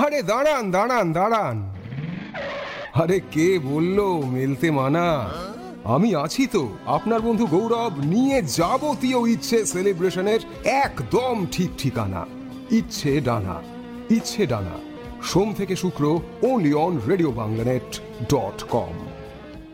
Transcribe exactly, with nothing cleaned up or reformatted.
আরে দাঁড়ান দাঁড়ান দাঁড়ান, আরে কে বললো মেলতে মানা? আমি আছি তো, আপনার বন্ধু গৌরব, নিয়ে যাবতীয় ইচ্ছে সেলিব্রেশনের একদম ঠিক ঠিকানা। ইচ্ছে ডানা, ইচ্ছে ডানা, সোম থেকে শুক্র, only on radio বাংলানেট dot com.